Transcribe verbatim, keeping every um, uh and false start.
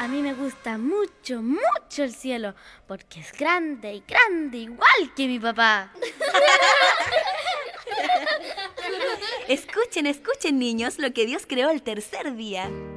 A mí me gusta mucho, mucho el cielo, porque es grande y grande, igual que mi papá. Escuchen, escuchen, niños, lo que Dios creó el tercer día.